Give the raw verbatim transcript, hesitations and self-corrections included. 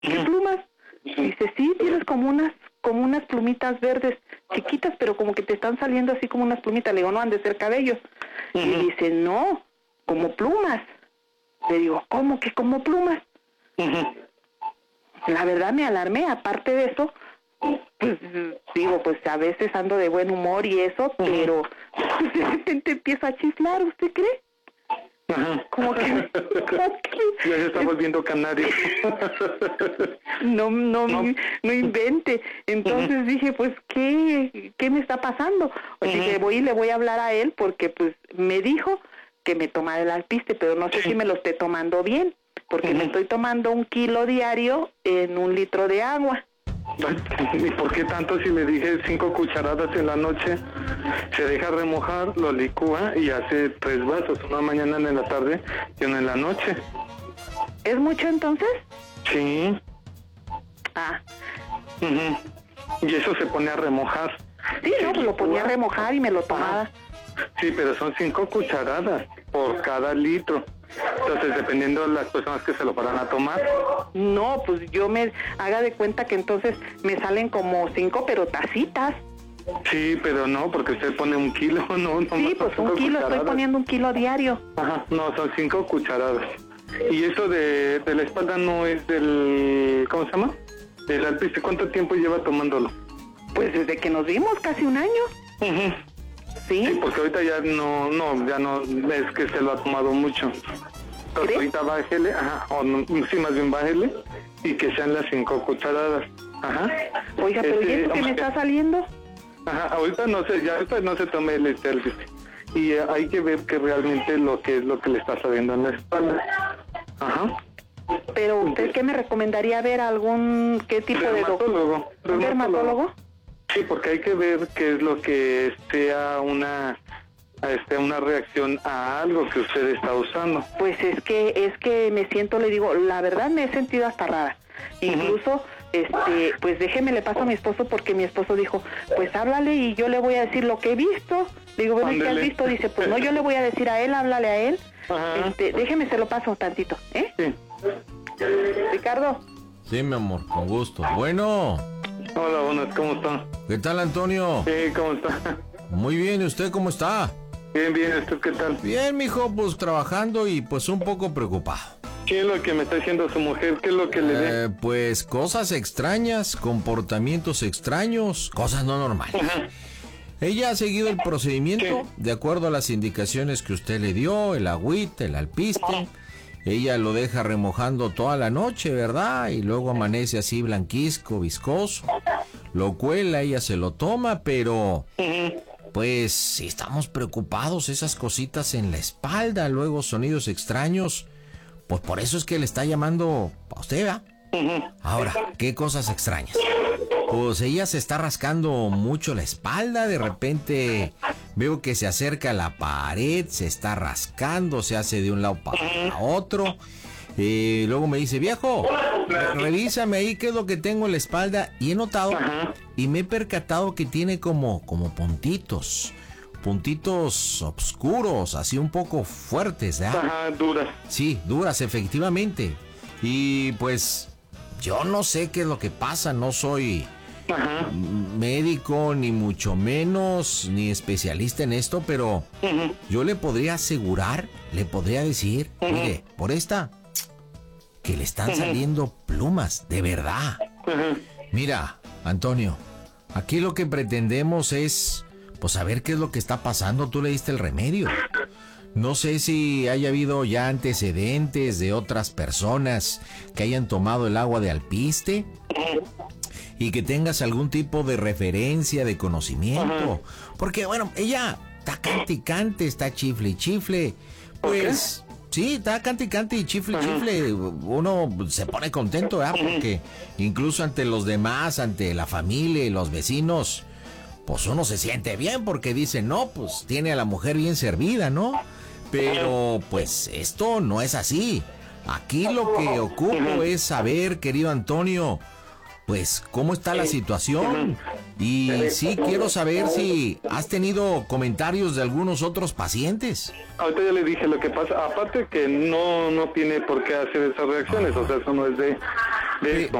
¿qué plumas? Dice, sí, tienes como unas, como unas plumitas verdes, chiquitas, pero como que te están saliendo así como unas plumitas. Le digo, no, han de ser cabellos. Uh-huh. Y dice, no, como plumas. Le digo, ¿cómo que como plumas? Uh-huh. La verdad me alarmé, aparte de eso, pues digo, pues a veces ando de buen humor y eso, uh-huh. pero pues, de repente empiezo a chiflar, ¿usted cree? Ajá. Como que, como que ya se está volviendo canario. no, no, no, no invente. Entonces uh-huh. dije, pues, ¿qué, qué me está pasando? O uh-huh. dije, voy y le voy a hablar a él porque, pues, me dijo que me tomara el alpiste, pero no sé sí. si me lo esté tomando bien, porque uh-huh. me estoy tomando un kilo diario en un litro de agua. ¿Y por qué tanto? Si le dije cinco cucharadas en la noche, se deja remojar, lo licúa y hace tres vasos, una mañana, en la tarde y una en la noche. ¿Es mucho entonces? Sí. Ah. Uh-huh. Y eso se pone a remojar. Sí, no, pues lo ponía a remojar y me lo tomaba. Sí, pero son cinco cucharadas por cada litro. Entonces, dependiendo de las personas que se lo paran a tomar. No, pues yo me haga de cuenta que entonces me salen como cinco, pero tacitas. Sí, pero no, porque usted pone un kilo, no, no. Sí, pues un kilo, cucharadas. Estoy poniendo un kilo diario. Ajá, no, son cinco cucharadas. Y eso de, de la espalda no es del, ¿cómo se llama? Del alpiste. ¿Cuánto tiempo lleva tomándolo? Pues desde que nos vimos, casi un año. Uh-huh. ¿Sí? Sí, porque ahorita ya no, no, ya no, es que se lo ha tomado mucho. Entonces ahorita bájele, ajá, o no, sí, más bien bájele, y que sean las cinco cucharadas, ajá. Oiga, pero este, ¿y eso que me está saliendo? Ajá, ahorita no se, ya ahorita no se tome el este, y eh, hay que ver que realmente lo que es lo que le está saliendo en la espalda, ajá. Pero usted, ¿qué me recomendaría ver? ¿Algún, qué tipo de doctor? Dermatólogo. ¿Un dermatólogo? Sí, porque hay que ver qué es lo que sea una este, una reacción a algo que usted está usando. Pues es que es que me siento, le digo, la verdad me he sentido hasta rara. Incluso, uh-huh. este, pues déjeme le paso a mi esposo porque mi esposo dijo, pues háblale y yo le voy a decir lo que he visto. Le digo, bueno, ¿qué has visto? Dice, pues no, yo le voy a decir a él, háblale a él. Uh-huh. Este, déjeme se lo paso tantito, ¿eh? Sí. Ricardo. Sí, mi amor, con gusto. Bueno. Hola, buenas, ¿cómo está? ¿Qué tal, Antonio? Sí, ¿cómo está? Muy bien, ¿y usted cómo está? Bien, bien, ¿usted qué tal? Bien, mijo, pues trabajando y pues un poco preocupado. ¿Qué es lo que me está diciendo su mujer? ¿Qué es lo que le ve? Eh, pues cosas extrañas, comportamientos extraños, cosas no normales. Uh-huh. Ella ha seguido el procedimiento ¿Qué? de acuerdo a las indicaciones que usted le dio, el agüita, el alpiste. Uh-huh. Ella lo deja remojando toda la noche, ¿verdad? Y luego amanece así blanquisco, viscoso. Lo cuela, ella se lo toma, pero... Pues si estamos preocupados, esas cositas en la espalda, luego sonidos extraños. Pues por eso es que le está llamando a usted, ¿verdad? Ahora, ¿qué cosas extrañas? Pues ella se está rascando mucho la espalda, de repente veo que se acerca a la pared, se está rascando, se hace de un lado para otro. Y luego me dice, viejo, revísame ahí qué es lo que tengo en la espalda. Y he notado y me he percatado que tiene como, como puntitos, puntitos oscuros, así un poco fuertes, ¿verdad? Ajá, duras. Sí, duras, efectivamente. Y pues yo no sé qué es lo que pasa, no soy... Ajá. médico, ni mucho menos, ni especialista en esto, pero uh-huh. yo le podría asegurar, le podría decir, uh-huh. mire, por esta, que le están uh-huh. saliendo plumas, de verdad. Uh-huh. Mira, Antonio, aquí lo que pretendemos es, pues, saber qué es lo que está pasando. Tú le diste el remedio. No sé si haya habido ya antecedentes de otras personas que hayan tomado el agua de alpiste. Y que tengas algún tipo de referencia, de conocimiento. Ajá. Porque, bueno, ella está cante y cante, está chifle y chifle. Pues, sí, está cante y cante y chifle y chifle. Uno se pone contento, ¿verdad? Porque incluso ante los demás, ante la familia y los vecinos, pues uno se siente bien porque dice, no, pues tiene a la mujer bien servida, ¿no? Pero, pues, esto no es así. Aquí lo que ocupo es saber, querido Antonio, pues, ¿cómo está la situación? Y sí, quiero saber si has tenido comentarios de algunos otros pacientes. Ahorita ya le dije lo que pasa. Aparte que no no tiene por qué hacer esas reacciones, o sea, eso no es de... de Pe- esto.